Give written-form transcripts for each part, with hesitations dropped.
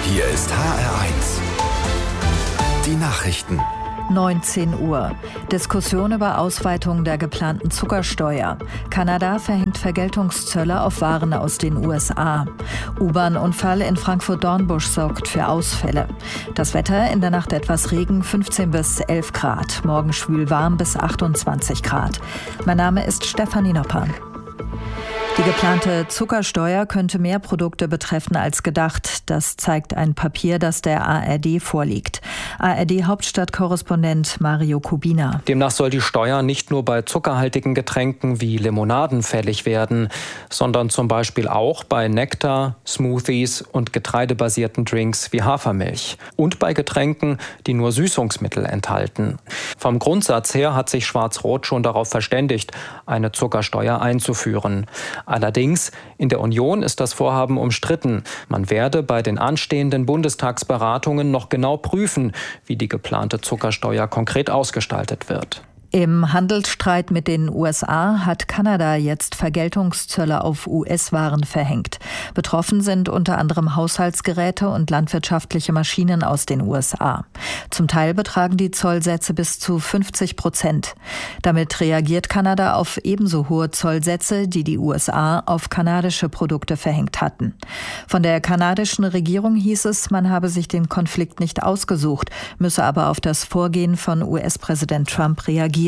Hier ist HR1. Die Nachrichten. 19 Uhr. Diskussion über Ausweitung der geplanten Zuckersteuer. Kanada verhängt Vergeltungszölle auf Waren aus den USA. U-Bahn-Unfall in Frankfurt-Dornbusch sorgt für Ausfälle. Das Wetter: in der Nacht etwas Regen, 15 bis 11 Grad. Morgen schwül warm bis 28 Grad. Mein Name ist Stefanie Nopper. Die geplante Zuckersteuer könnte mehr Produkte betreffen als gedacht. Das zeigt ein Papier, das der ARD vorliegt. ARD-Hauptstadtkorrespondent Mario Kubina. Demnach soll die Steuer nicht nur bei zuckerhaltigen Getränken wie Limonaden fällig werden, sondern zum Beispiel auch bei Nektar, Smoothies und getreidebasierten Drinks wie Hafermilch. Und bei Getränken, die nur Süßungsmittel enthalten. Vom Grundsatz her hat sich Schwarz-Rot schon darauf verständigt, eine Zuckersteuer einzuführen. Allerdings, in der Union ist das Vorhaben umstritten. Man werde bei den anstehenden Bundestagsberatungen noch genau prüfen, wie die geplante Zuckersteuer konkret ausgestaltet wird. Im Handelsstreit mit den USA hat Kanada jetzt Vergeltungszölle auf US-Waren verhängt. Betroffen sind unter anderem Haushaltsgeräte und landwirtschaftliche Maschinen aus den USA. Zum Teil betragen die Zollsätze bis zu 50%. Damit reagiert Kanada auf ebenso hohe Zollsätze, die die USA auf kanadische Produkte verhängt hatten. Von der kanadischen Regierung hieß es, man habe sich den Konflikt nicht ausgesucht, müsse aber auf das Vorgehen von US-Präsident Trump reagieren.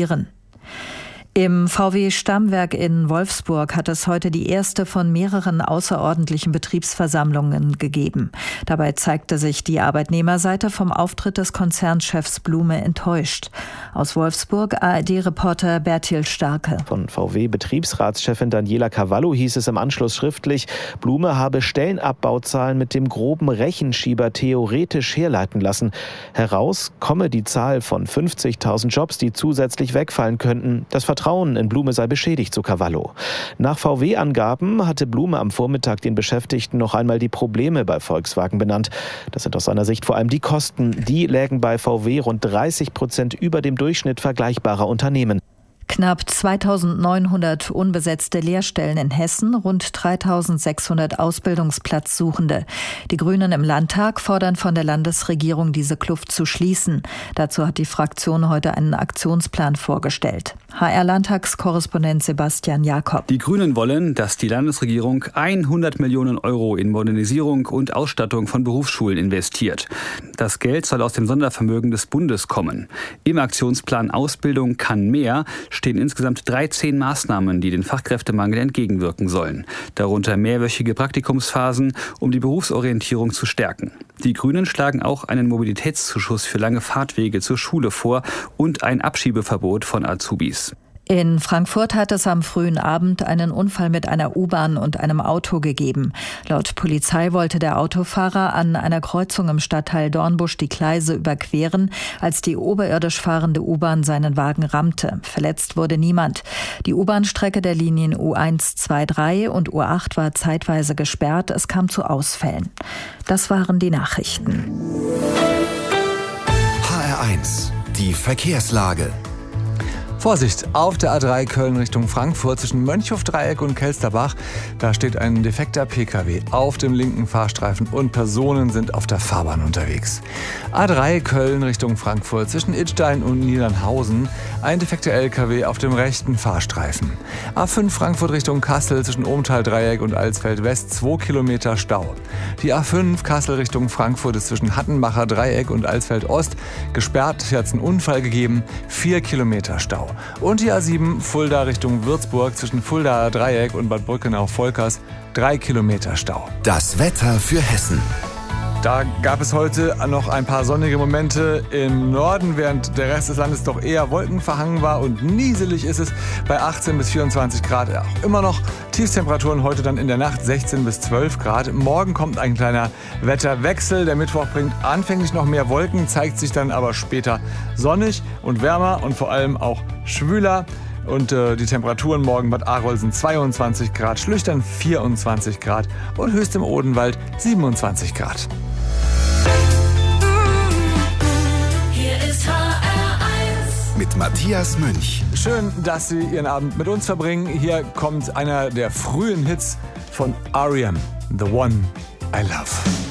Im VW-Stammwerk in Wolfsburg hat es heute die erste von mehreren außerordentlichen Betriebsversammlungen gegeben. Dabei zeigte sich die Arbeitnehmerseite vom Auftritt des Konzernchefs Blume enttäuscht. Aus Wolfsburg ARD-Reporter Bertil Starke. Von VW-Betriebsratschefin Daniela Cavallo hieß es im Anschluss schriftlich, Blume habe Stellenabbauzahlen mit dem groben Rechenschieber theoretisch herleiten lassen. Heraus komme die Zahl von 50.000 Jobs, die zusätzlich wegfallen könnten. Das Vertrauen in Blume sei beschädigt, so Cavallo. Nach VW-Angaben hatte Blume am Vormittag den Beschäftigten noch einmal die Probleme bei Volkswagen benannt. Das sind aus seiner Sicht vor allem die Kosten. Die lägen bei VW rund 30% über dem Durchschnitt vergleichbarer Unternehmen. Knapp 2.900 unbesetzte Lehrstellen in Hessen, rund 3.600 Ausbildungsplatzsuchende. Die Grünen im Landtag fordern von der Landesregierung, diese Kluft zu schließen. Dazu hat die Fraktion heute einen Aktionsplan vorgestellt. HR-Landtagskorrespondent Sebastian Jakob. Die Grünen wollen, dass die Landesregierung 100 Millionen Euro in Modernisierung und Ausstattung von Berufsschulen investiert. Das Geld soll aus dem Sondervermögen des Bundes kommen. Im Aktionsplan Ausbildung kann mehr stehen insgesamt 13 Maßnahmen, die den Fachkräftemangel entgegenwirken sollen. Darunter mehrwöchige Praktikumsphasen, um die Berufsorientierung zu stärken. Die Grünen schlagen auch einen Mobilitätszuschuss für lange Fahrtwege zur Schule vor und ein Abschiebeverbot von Azubis. In Frankfurt hat es am frühen Abend einen Unfall mit einer U-Bahn und einem Auto gegeben. Laut Polizei wollte der Autofahrer an einer Kreuzung im Stadtteil Dornbusch die Gleise überqueren, als die oberirdisch fahrende U-Bahn seinen Wagen rammte. Verletzt wurde niemand. Die U-Bahn-Strecke der Linien U1, 2, 3 und U8 war zeitweise gesperrt. Es kam zu Ausfällen. Das waren die Nachrichten. HR1, die Verkehrslage. Vorsicht, auf der A3 Köln Richtung Frankfurt zwischen Mönchhof-Dreieck und Kelsterbach. Da steht ein defekter Pkw auf dem linken Fahrstreifen und Personen sind auf der Fahrbahn unterwegs. A3 Köln Richtung Frankfurt zwischen Idstein und Niedernhausen. Ein defekter LKW auf dem rechten Fahrstreifen. A5 Frankfurt Richtung Kassel zwischen Ohmtal-Dreieck und Alsfeld West 2 Kilometer Stau. Die A5 Kassel Richtung Frankfurt ist zwischen Hattenbacher Dreieck und Alsfeld Ost gesperrt. Hier hat es einen Unfall gegeben. 4 Kilometer Stau. Und die A7 Fulda Richtung Würzburg zwischen Fuldaer Dreieck und Bad Brückenau-Volkers 3 Kilometer Stau. Das Wetter für Hessen. Da gab es heute noch ein paar sonnige Momente im Norden, während der Rest des Landes doch eher wolkenverhangen war und nieselig ist es bei 18 bis 24 Grad. Auch immer noch Tiefstemperaturen heute dann in der Nacht 16 bis 12 Grad. Morgen kommt ein kleiner Wetterwechsel. Der Mittwoch bringt anfänglich noch mehr Wolken, zeigt sich dann aber später sonnig und wärmer und vor allem auch schwüler. Und die Temperaturen morgen Bad Arolsen 22 Grad, Schlüchtern 24 Grad und höchst im Odenwald 27 Grad. Hier ist HR1 mit Matthias Münch. Schön, dass Sie Ihren Abend mit uns verbringen. Hier kommt einer der frühen Hits von R.E.M., The One I Love.